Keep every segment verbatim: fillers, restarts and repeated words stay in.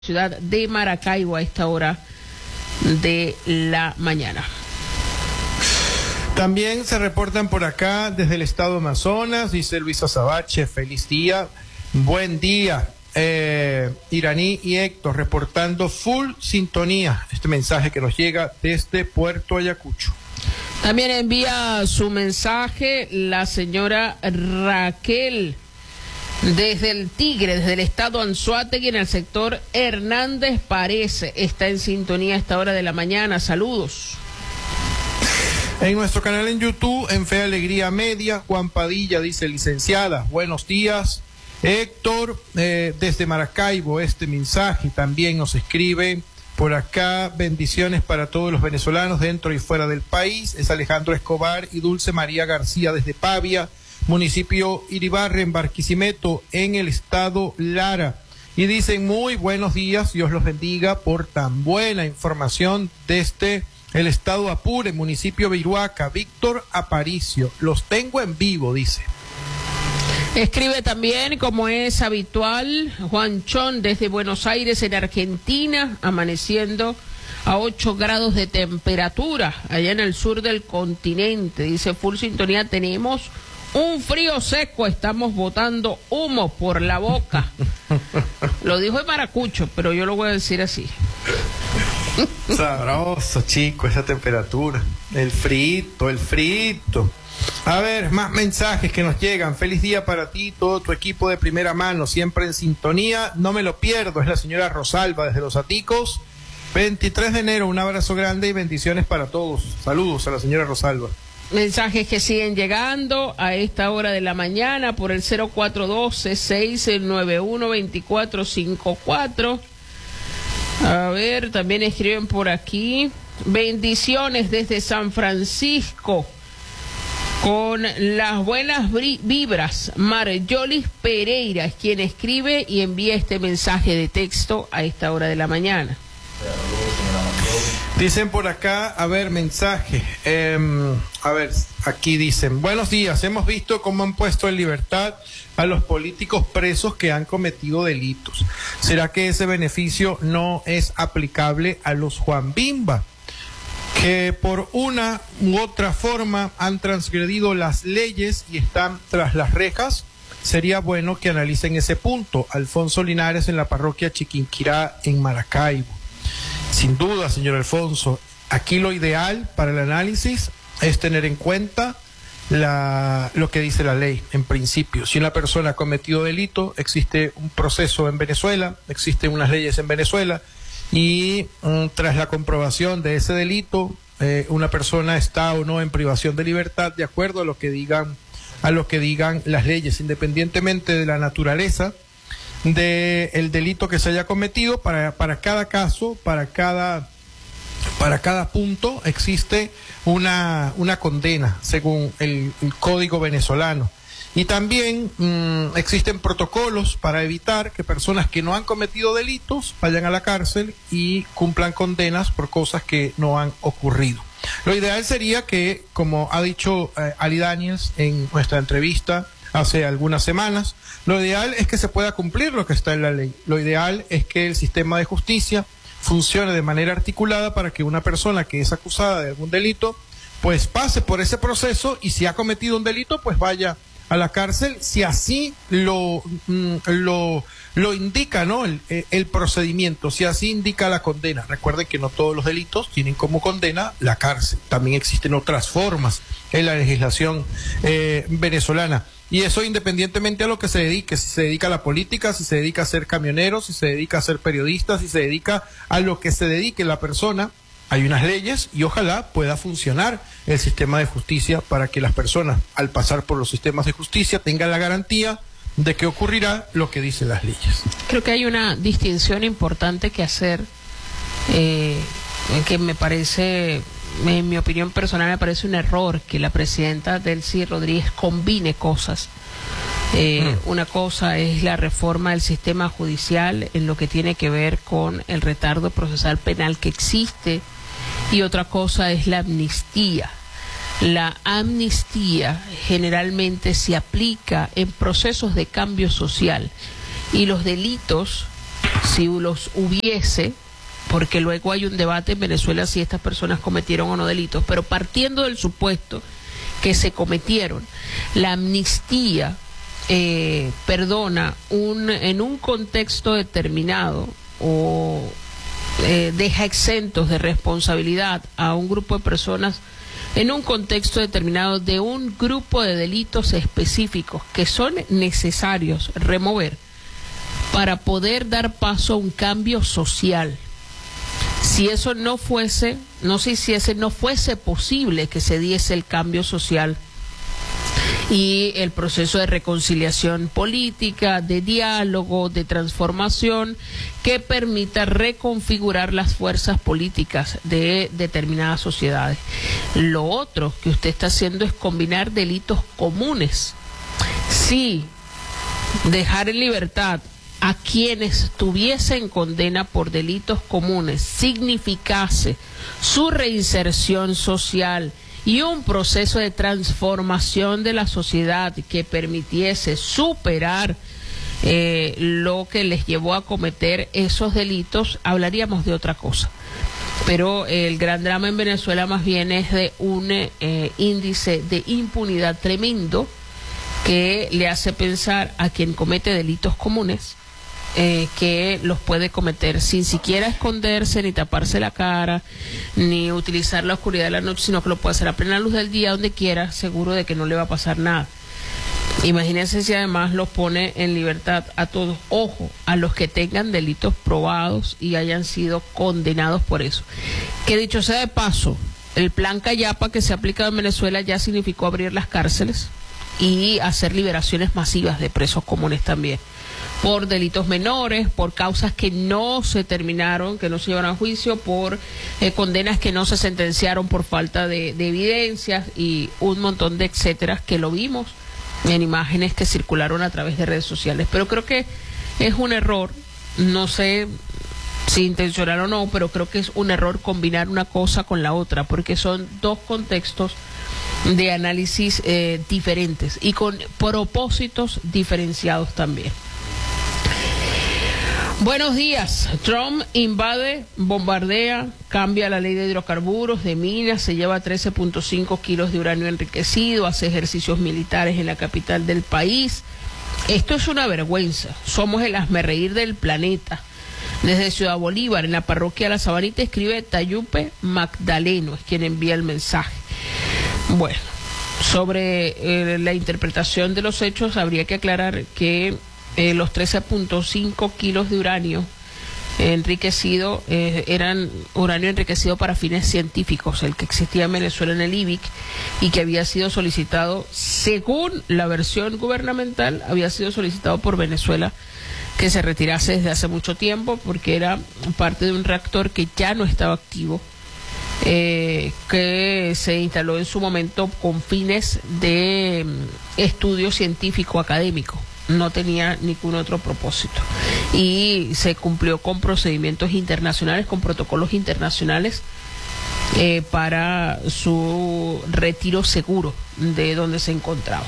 ciudad de Maracaibo a esta hora de la mañana. También se reportan por acá desde el estado Amazonas, dice Luisa Sabache, feliz día, buen día, eh, Iraní y Héctor reportando full sintonía, este mensaje que nos llega desde Puerto Ayacucho. También envía su mensaje la señora Raquel desde el Tigre, desde el estado Anzoátegui, en el sector Hernández Parece. Está en sintonía a esta hora de la mañana. Saludos. En nuestro canal en YouTube, en Fe Alegría Media, Juan Padilla dice, licenciada, buenos días. Héctor, eh, desde Maracaibo, este mensaje también nos escribe por acá, bendiciones para todos los venezolanos dentro y fuera del país. Es Alejandro Escobar y Dulce María García desde Pavia, municipio Iribarren, en Barquisimeto, en el estado Lara. Y dicen, muy buenos días, Dios los bendiga por tan buena información desde el estado Apure, municipio Viruaca. Víctor Aparicio, los tengo en vivo, dice. Escribe también, como es habitual, Juan Chón desde Buenos Aires, en Argentina, amaneciendo a ocho grados de temperatura, allá en el sur del continente. Dice, full sintonía, tenemos un frío seco, estamos botando humo por la boca. Lo dijo el maracucho, pero yo lo voy a decir así. Sabroso, chico, esa temperatura. El frito, el frito. A ver, más mensajes que nos llegan. Feliz día para ti, todo tu equipo de primera mano, siempre en sintonía. No me lo pierdo, es la señora Rosalba desde Los Aticos. veintitrés de enero, un abrazo grande y bendiciones para todos. Saludos a la señora Rosalba. Mensajes que siguen llegando a esta hora de la mañana por el cero cuatro uno dos, seis nueve uno, dos cuatro cinco cuatro. A ver, también escriben por aquí. Bendiciones desde San Francisco. Con las buenas vibras, Marjolis Pereira es quien escribe y envía este mensaje de texto a esta hora de la mañana. Dicen por acá, a ver, mensaje, eh, a ver, aquí dicen, buenos días, hemos visto cómo han puesto en libertad a los políticos presos que han cometido delitos. ¿Será que ese beneficio no es aplicable a los Juan Bimba, que por una u otra forma han transgredido las leyes y están tras las rejas? Sería bueno que analicen ese punto. Alfonso Linares, en la parroquia Chiquinquirá, en Maracaibo. Sin duda, señor Alfonso, aquí lo ideal para el análisis es tener en cuenta la, lo que dice la ley, en principio. Si una persona ha cometido delito, existe un proceso en Venezuela, existen unas leyes en Venezuela, y um, tras la comprobación de ese delito, eh, una persona está o no en privación de libertad de acuerdo a lo que digan, a lo que digan las leyes, independientemente de la naturaleza del delito que se haya cometido. Para, para cada caso, para cada, para cada punto existe una, una condena según el, el Código venezolano. Y también mmm, existen protocolos para evitar que personas que no han cometido delitos vayan a la cárcel y cumplan condenas por cosas que no han ocurrido. Lo ideal sería que, como ha dicho eh, Ali Daniels en nuestra entrevista hace algunas semanas, lo ideal es que se pueda cumplir lo que está en la ley. Lo ideal es que el sistema de justicia funcione de manera articulada para que una persona que es acusada de algún delito, pues pase por ese proceso, y si ha cometido un delito, pues vaya a la cárcel, si así lo, lo, lo indica, ¿no? El, el procedimiento, si así indica la condena. Recuerden que no todos los delitos tienen como condena la cárcel. También existen otras formas en la legislación eh, venezolana. Y eso independientemente a lo que se dedique, si se dedica a la política, si se dedica a ser camionero, si se dedica a ser periodista, si se dedica a lo que se dedique la persona. Hay unas leyes y ojalá pueda funcionar el sistema de justicia para que las personas, al pasar por los sistemas de justicia, tengan la garantía de que ocurrirá lo que dicen las leyes. Creo que hay una distinción importante que hacer, eh, que me parece, en mi opinión personal, me parece un error que la presidenta Delcy Rodríguez combine cosas. Eh, mm. Una cosa es la reforma del sistema judicial en lo que tiene que ver con el retardo procesal penal que existe, y otra cosa es la amnistía. La amnistía generalmente se aplica en procesos de cambio social, y los delitos si los hubiese, porque luego hay un debate en Venezuela si estas personas cometieron o no delitos, pero partiendo del supuesto que se cometieron, la amnistía eh, perdona un, en un contexto determinado o eh, deja exentos de responsabilidad a un grupo de personas en un contexto determinado de un grupo de delitos específicos que son necesarios remover para poder dar paso a un cambio social. Si eso no fuese, no sé si ese no fuese posible que se diese el cambio social y el proceso de reconciliación política, de diálogo, de transformación que permita reconfigurar las fuerzas políticas de determinadas sociedades. Lo otro que usted está haciendo es combinar delitos comunes. Sí, dejar en libertad a quienes tuviesen condena por delitos comunes significase su reinserción social y un proceso de transformación de la sociedad que permitiese superar eh, lo que les llevó a cometer esos delitos, hablaríamos de otra cosa. Pero el gran drama en Venezuela más bien es de un eh, índice de impunidad tremendo que le hace pensar a quien comete delitos comunes Eh, que los puede cometer sin siquiera esconderse, ni taparse la cara, ni utilizar la oscuridad de la noche, sino que lo puede hacer a plena luz del día, donde quiera, seguro de que no le va a pasar nada. Imagínense si además los pone en libertad a todos. Ojo, a los que tengan delitos probados y hayan sido condenados por eso. Que dicho sea de paso, el plan Cayapa que se ha aplicado en Venezuela ya significó abrir las cárceles y hacer liberaciones masivas de presos comunes también, por delitos menores, por causas que no se terminaron, que no se llevaron a juicio, por eh, condenas que no se sentenciaron por falta de, de evidencias y un montón de etcétera que lo vimos en imágenes que circularon a través de redes sociales. Pero creo que es un error, no sé si intencional o no, pero creo que es un error combinar una cosa con la otra, porque son dos contextos de análisis eh, diferentes y con propósitos diferenciados también. Buenos días. Trump invade, bombardea, cambia la ley de hidrocarburos, de minas, se lleva trece punto cinco kilos de uranio enriquecido, hace ejercicios militares en la capital del país. Esto es una vergüenza. Somos el hazmerreír del planeta. Desde Ciudad Bolívar, en la parroquia La Sabanita, escribe Tayupe Magdaleno, es quien envía el mensaje. Bueno, sobre eh, la interpretación de los hechos, habría que aclarar que Eh, los trece punto cinco kilos de uranio enriquecido eh, eran uranio enriquecido para fines científicos, el que existía en Venezuela en el I B I C y que había sido solicitado, según la versión gubernamental, había sido solicitado por Venezuela que se retirase desde hace mucho tiempo porque era parte de un reactor que ya no estaba activo, eh, que se instaló en su momento con fines de um, estudio científico académico. No tenía ningún otro propósito y se cumplió con procedimientos internacionales, con protocolos internacionales eh, para su retiro seguro de donde se encontraba.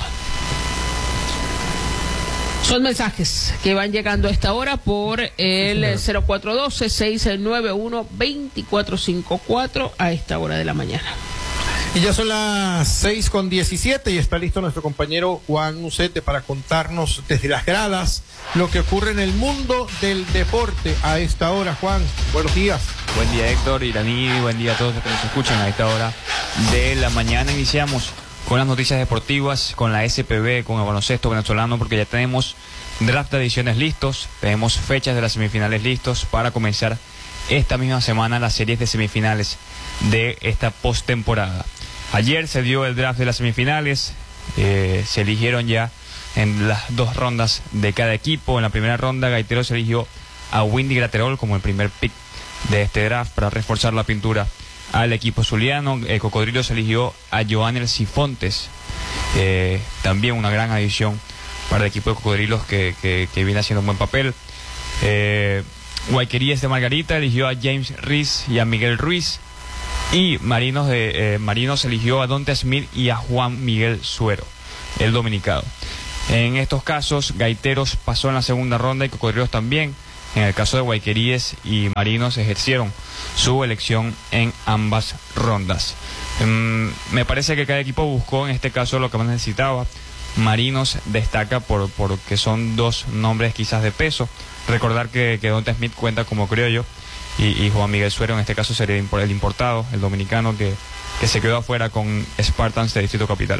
Son mensajes que van llegando a esta hora por el cero cuatro uno dos, seis nueve uno, dos cuatro cinco cuatro a esta hora de la mañana. Y ya son las seis con diecisiete y está listo nuestro compañero Juan Ucete para contarnos desde las gradas lo que ocurre en el mundo del deporte a esta hora. Juan, buenos días. Buen día, Héctor, Iraní, buen día a todos los que nos escuchan a esta hora de la mañana. Iniciamos con las noticias deportivas, con la S P B, con el baloncesto venezolano, porque ya tenemos draft de ediciones listos, tenemos fechas de las semifinales listos para comenzar esta misma semana las series de semifinales de esta postemporada. Ayer se dio el draft de las semifinales, eh, se eligieron ya en las dos rondas de cada equipo. En la primera ronda, Gaiteros eligió a Windy Graterol como el primer pick de este draft para reforzar la pintura al equipo zuliano. Eh, Cocodrilos eligió a Joanel Sifontes, eh, también una gran adición para el equipo de Cocodrilos que, que, que viene haciendo un buen papel. Eh, Guayquerías de Margarita eligió a James Riz y a Miguel Ruiz. Y Marinos de eh, Marinos eligió a Donte Smith y a Juan Miguel Suero, el dominicano. En estos casos, Gaiteros pasó en la segunda ronda y Cocodrilos también. En el caso de Guayqueríes y Marinos ejercieron su elección en ambas rondas. Um, me parece que cada equipo buscó en este caso lo que más necesitaba. Marinos destaca por porque son dos nombres quizás de peso. Recordar que, que Donta Smith cuenta como criollo y, y Juan Miguel Suero en este caso sería el importado, el dominicano que, que se quedó afuera con Spartans de Distrito Capital.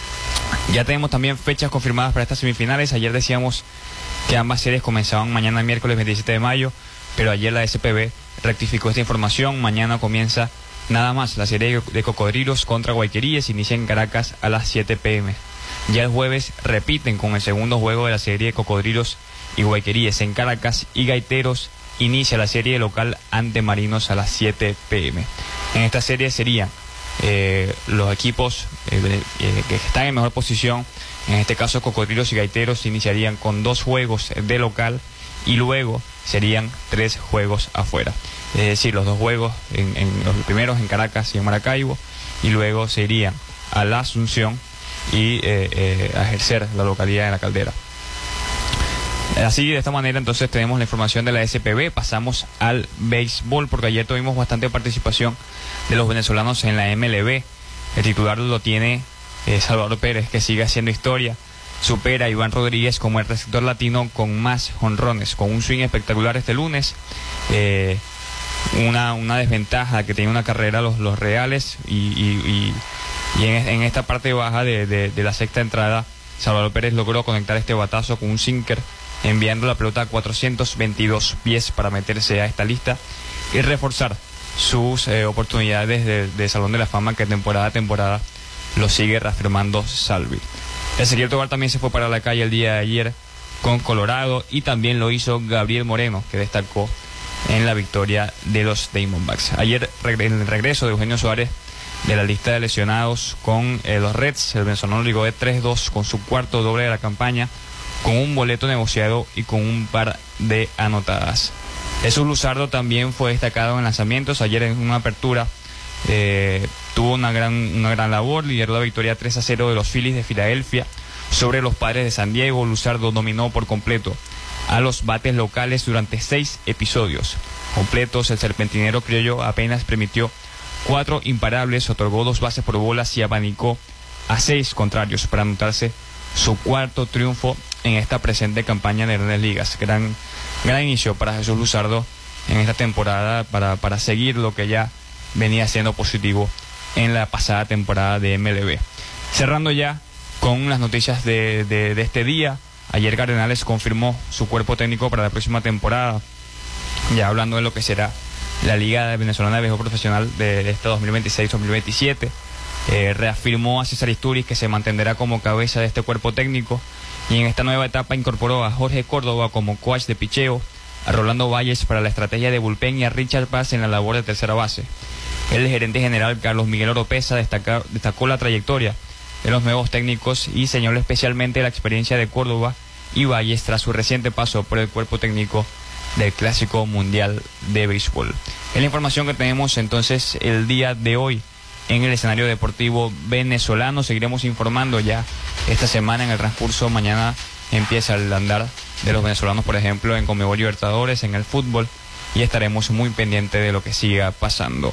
Ya tenemos también fechas confirmadas para estas semifinales. Ayer decíamos que ambas series comenzaban mañana miércoles veintisiete de mayo, pero ayer la S P B rectificó esta información. Mañana comienza nada más la serie de Cocodrilos contra Guayqueríes, inicia en Caracas a las siete pe eme. Ya el jueves repiten con el segundo juego de la serie de Cocodrilos y Guayqueríes en Caracas, y Gaiteros inicia la serie local ante Marinos a las siete pe eme. En esta serie serían eh, los equipos eh, eh, que están en mejor posición. En este caso Cocodrilos y Gaiteros iniciarían con dos juegos de local y luego serían tres juegos afuera. Es decir, los dos juegos, en, en los primeros en Caracas y en Maracaibo, y luego se irían a la Asunción y eh, eh, a ejercer la localidad de La Caldera. Así, de esta manera, entonces tenemos la información de la S P B. Pasamos al béisbol, porque ayer tuvimos bastante participación de los venezolanos en la M L B. El titular lo tiene eh, Salvador Pérez, que sigue haciendo historia. Supera a Iván Rodríguez como el receptor latino con más jonrones, con un swing espectacular este lunes. Eh, una, una desventaja que tenía una carrera los, los Reales, y, y, y, y en, en esta parte baja de, de, de la sexta entrada, Salvador Pérez logró conectar este batazo con un sinker, enviando la pelota a cuatrocientos veintidós pies para meterse a esta lista y reforzar sus eh, oportunidades de, de Salón de la Fama, que temporada a temporada lo sigue reafirmando Salvi. Ezequiel Tobar también se fue para la calle el día de ayer con Colorado, y también lo hizo Gabriel Moreno, que destacó en la victoria de los Diamondbacks. Ayer el regreso de Eugenio Suárez de la lista de lesionados con eh, los Reds. El venezolano ligó de tres dos con su cuarto doble de la campaña, con un boleto negociado y con un par de anotadas. Jesús Luzardo también fue destacado en lanzamientos. Ayer en una apertura eh, tuvo una gran, una gran labor, lideró la victoria tres a cero de los Phillies de Filadelfia sobre los Padres de San Diego. Luzardo dominó por completo a los bates locales durante seis episodios completos. El serpentinero criollo apenas permitió cuatro imparables, otorgó dos bases por bolas y abanicó a seis contrarios para anotarse su cuarto triunfo en esta presente campaña de Grandes Ligas. Gran, gran inicio para Jesús Luzardo en esta temporada para, para seguir lo que ya venía siendo positivo en la pasada temporada de M L B. Cerrando ya con las noticias de, de, de este día. Ayer Cardenales confirmó su cuerpo técnico para la próxima temporada, ya hablando de lo que será la Liga Venezolana de Béisbol Profesional de, de este dos mil veintiséis dos mil veintisiete. Eh, reafirmó a César Isturiz que se mantendrá como cabeza de este cuerpo técnico, y en esta nueva etapa incorporó a Jorge Córdoba como coach de picheo, a Rolando Valles para la estrategia de bullpen y a Richard Paz en la labor de tercera base. El gerente general Carlos Miguel Oropesa destaca, destacó la trayectoria de los nuevos técnicos y señaló especialmente la experiencia de Córdoba y Valles tras su reciente paso por el cuerpo técnico del Clásico Mundial de Béisbol. Es la información que tenemos entonces el día de hoy en el escenario deportivo venezolano. Seguiremos informando ya esta semana en el transcurso. Mañana empieza el andar de los venezolanos, por ejemplo, en Conmebol Libertadores, en el fútbol, y estaremos muy pendientes de lo que siga pasando.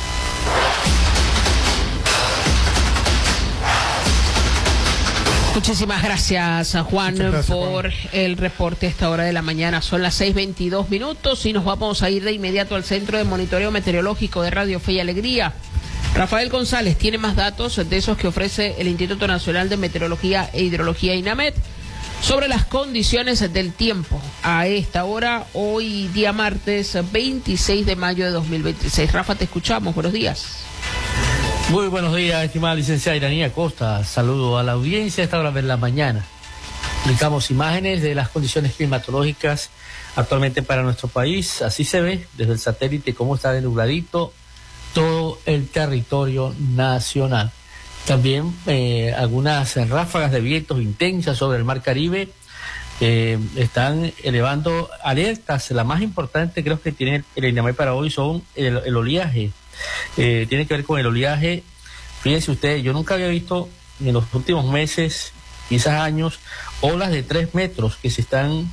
Muchísimas gracias a Juan gracias, por Juan. el reporte a esta hora de la mañana. Son las seis veintidós minutos y nos vamos a ir de inmediato al Centro de Monitoreo Meteorológico de Radio Fe y Alegría. Rafael González tiene más datos de esos que ofrece el Instituto Nacional de Meteorología e Hidrología INAMET sobre las condiciones del tiempo a esta hora, hoy día martes veintiséis de mayo de dos mil veintiséis. Rafa, te escuchamos. Buenos días. Muy buenos días, estimada licenciada Iranía Costa. Saludo a la audiencia a esta hora de la mañana. Publicamos imágenes de las condiciones climatológicas actualmente para nuestro país. Así se ve desde el satélite cómo está de nubladito todo el territorio nacional. También eh, algunas ráfagas de vientos intensas sobre el Mar Caribe eh, están elevando alertas. La más importante creo que tiene el INAMET para hoy son el, el oleaje. Eh, tiene que ver con el oleaje. Fíjense ustedes, yo nunca había visto en los últimos meses, quizás años, olas de tres metros que se están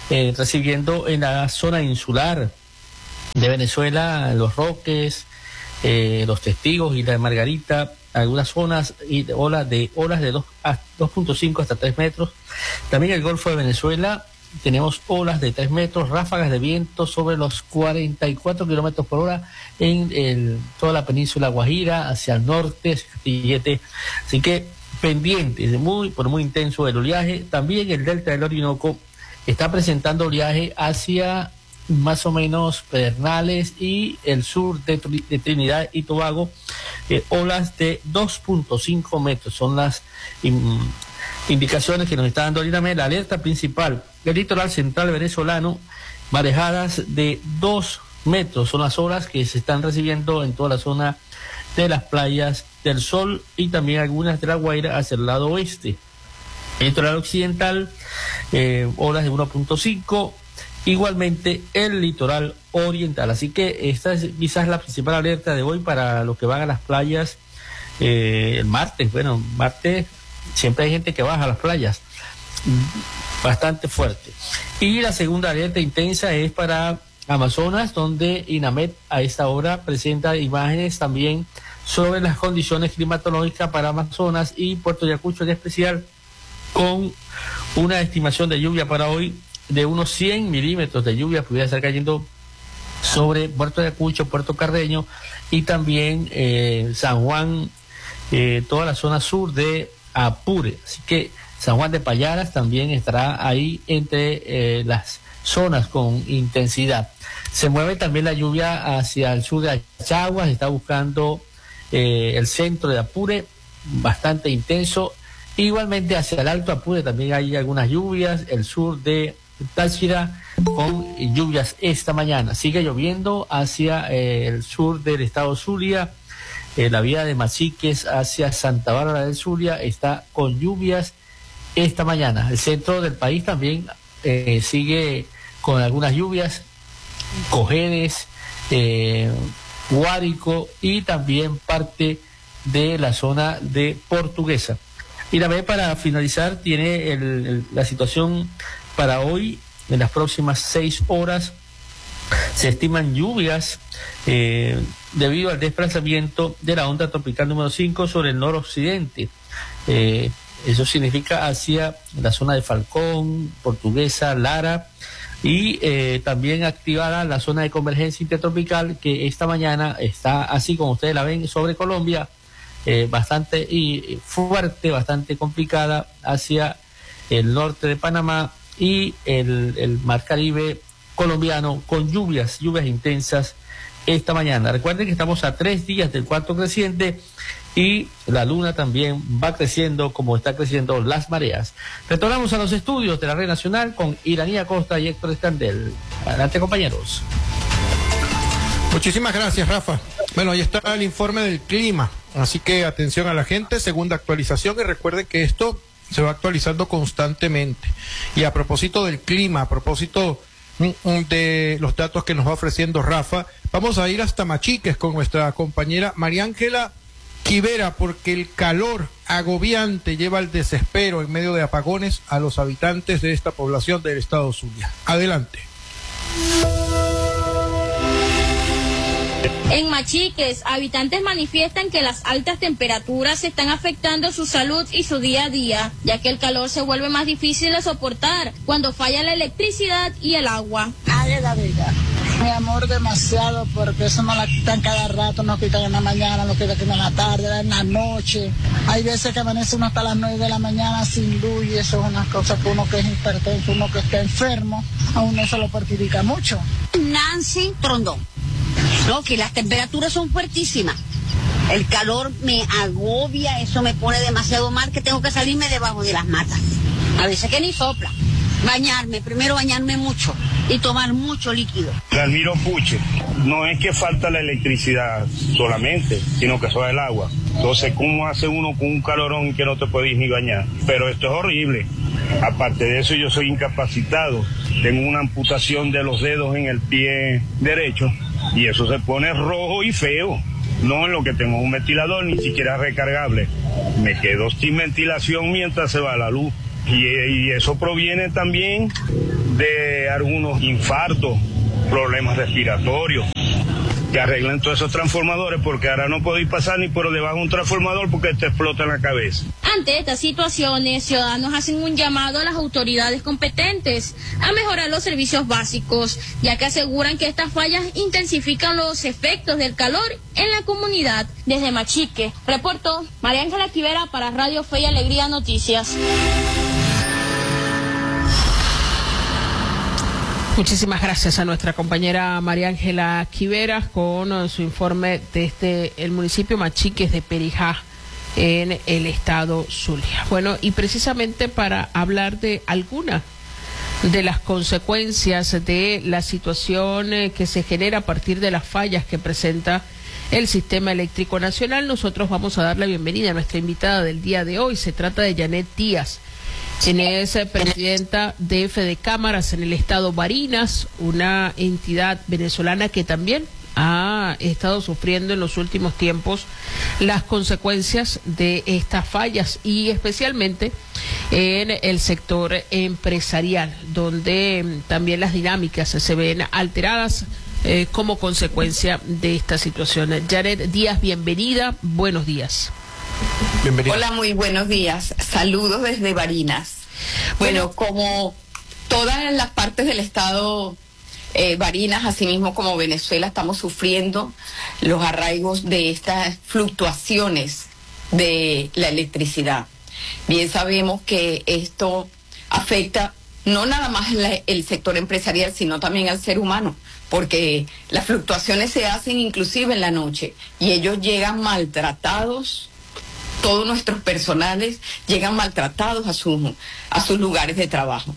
eh, recibiendo en la zona insular de Venezuela, Los Roques, eh, Los Testigos, Isla de Margarita, algunas zonas y de olas de olas de dos punto cinco hasta tres metros. También el Golfo de Venezuela tenemos olas de tres metros, ráfagas de viento sobre los cuarenta y cuatro kilómetros por hora en el, toda la península Guajira, hacia el norte, hacia Castillete. Así que pendientes, muy, por muy intenso el oleaje. También el delta del Orinoco está presentando oleaje hacia más o menos Pedernales y el sur de, de Trinidad y Tobago, eh, olas de dos punto cinco metros. Son las in, indicaciones que nos está dando Dinamé. La alerta principal del litoral central venezolano, marejadas de dos metros, son las olas que se están recibiendo en toda la zona de las playas del Sol y también algunas de la Guaira hacia el lado oeste. El litoral occidental, eh, olas de uno punto cinco, igualmente el litoral oriental. Así que esta es quizás la principal alerta de hoy para los que van a las playas eh, el martes. Bueno, martes siempre hay gente que baja a las playas, bastante fuerte. Y la segunda alerta intensa es para Amazonas, donde INAMET a esta hora presenta imágenes también sobre las condiciones climatológicas para Amazonas y Puerto Ayacucho en especial, con una estimación de lluvia para hoy de unos cien milímetros de lluvia pudiera estar cayendo sobre Puerto Ayacucho, Puerto Carreño y también eh, San Juan, eh, toda la zona sur de Apure. Así que San Juan de Payaras también estará ahí entre eh, las zonas con intensidad. Se mueve también la lluvia hacia el sur de Achaguas, está buscando eh, el centro de Apure, bastante intenso. Igualmente hacia el Alto Apure también hay algunas lluvias, el sur de Táchira con lluvias esta mañana. Sigue lloviendo hacia eh, el sur del estado Zulia, eh, la vía de Machiques hacia Santa Bárbara del Zulia está con lluvias esta mañana. El centro del país también eh, sigue con algunas lluvias, Cojedes, eh, Guárico y también parte de la zona de Portuguesa. Y la B, para finalizar, tiene el, el, la situación para hoy. En las próximas seis horas se estiman lluvias eh, debido al desplazamiento de la onda tropical número cinco sobre el noroccidente. Eh, eso significa hacia la zona de Falcón, Portuguesa, Lara y eh, también activada la zona de convergencia intertropical que esta mañana está, así como ustedes la ven, sobre Colombia, eh, bastante y fuerte, bastante complicada hacia el norte de Panamá y el, el Mar Caribe colombiano con lluvias, lluvias intensas esta mañana. Recuerden que estamos a tres días del cuarto creciente y la luna también va creciendo como está creciendo las mareas. Retornamos a los estudios de la Red Nacional con Iranía Costa y Héctor Escandel. Adelante, compañeros. Muchísimas gracias, Rafa. Bueno, ahí está el informe del clima, así que atención a la gente, segunda actualización, y recuerden que esto se va actualizando constantemente. Y a propósito del clima, a propósito de los datos que nos va ofreciendo Rafa, vamos a ir hasta Machiques con nuestra compañera María Ángela Quivera, porque el calor agobiante lleva al desespero en medio de apagones a los habitantes de esta población del estado Zulia. Adelante. En Machiques, habitantes manifiestan que las altas temperaturas están afectando su salud y su día a día, ya que el calor se vuelve más difícil de soportar cuando falla la electricidad y el agua. Ay, la verdad, mi amor, demasiado, porque eso nos la quitan cada rato, nos quitan en la mañana, nos quitan en la tarde, en la noche. Hay veces que amanece uno hasta las nueve de la mañana sin luz y eso es una cosa que uno que es hipertenso, uno que está enfermo, a uno eso lo perjudica mucho. Nancy Trondón. No, que las temperaturas son fuertísimas. El calor me agobia, eso me pone demasiado mal, que tengo que salirme debajo de las matas. A veces que ni sopla. Bañarme, primero bañarme mucho y tomar mucho líquido. Ramiro Puche, no es que falta la electricidad solamente, sino que eso es el agua. Entonces, ¿cómo hace uno con un calorón que no te puedes ni bañar? Pero esto es horrible. Aparte de eso, yo soy incapacitado. Tengo una amputación de los dedos en el pie derecho y eso se pone rojo y feo. No en lo que tengo un ventilador, ni siquiera recargable. Me quedo sin ventilación mientras se va la luz. Y, y eso proviene también de algunos infartos, problemas respiratorios. Que arreglen todos esos transformadores, porque ahora no podéis pasar ni por debajo de un transformador porque te explota en la cabeza. Ante estas situaciones, ciudadanos hacen un llamado a las autoridades competentes a mejorar los servicios básicos, ya que aseguran que estas fallas intensifican los efectos del calor en la comunidad. Desde Machique, reportó María Ángela Quivera para Radio Fe y Alegría Noticias. Muchísimas gracias a nuestra compañera María Ángela Quivera con uh, su informe desde el municipio Machiques de Perijá, en el estado Zulia. Bueno, y precisamente para hablar de alguna de las consecuencias de la situación eh, que se genera a partir de las fallas que presenta el Sistema Eléctrico Nacional, nosotros vamos a dar la bienvenida a nuestra invitada del día de hoy. Se trata de Janet Díaz, quien es presidenta de Fede Cámaras en el estado Barinas, una entidad venezolana que también ha estado sufriendo en los últimos tiempos las consecuencias de estas fallas y especialmente en el sector empresarial, donde también las dinámicas se ven alteradas eh, como consecuencia de esta situación. Janet Díaz, bienvenida, buenos días. Bienvenida. Hola, muy buenos días. Saludos desde Barinas. Bueno, bueno como todas las partes del estado eh, Barinas, así mismo como Venezuela, estamos sufriendo los arraigos de estas fluctuaciones de la electricidad. Bien sabemos que esto afecta no nada más la, el sector empresarial, sino también al ser humano, porque las fluctuaciones se hacen inclusive en la noche y ellos llegan maltratados. Todos nuestros personales llegan maltratados a, su, a sus lugares de trabajo.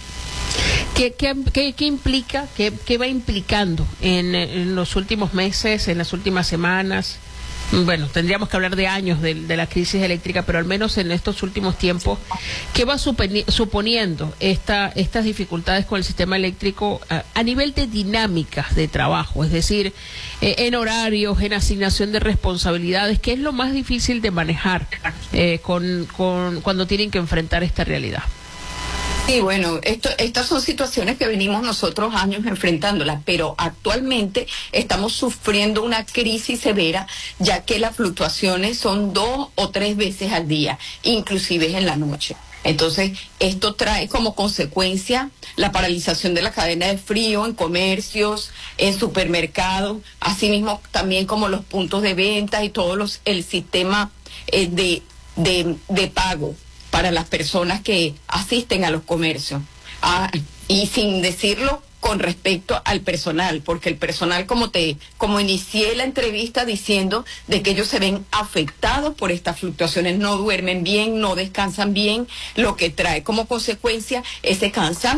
¿Qué, qué, qué, qué implica, qué, qué va implicando en, en los últimos meses, en las últimas semanas? Bueno, tendríamos que hablar de años de, de la crisis eléctrica, pero al menos en estos últimos tiempos, ¿qué va suponiendo esta, estas dificultades con el sistema eléctrico a, a nivel de dinámicas de trabajo? Es decir, eh, en horarios, en asignación de responsabilidades, ¿qué es lo más difícil de manejar eh, con, con, cuando tienen que enfrentar esta realidad? Sí, bueno, esto, estas son situaciones que venimos nosotros años enfrentándolas, pero actualmente estamos sufriendo una crisis severa, ya que las fluctuaciones son dos o tres veces al día, inclusive en la noche. Entonces, esto trae como consecuencia la paralización de la cadena de frío en comercios, en supermercados, asimismo también como los puntos de venta y todo los, el sistema eh, de, de, de pago para las personas que asisten a los comercios. Ah, y sin decirlo con respecto al personal, porque el personal, como te, como inicié la entrevista diciendo, de que ellos se ven afectados por estas fluctuaciones, no duermen bien, no descansan bien, lo que trae como consecuencia ese cansancio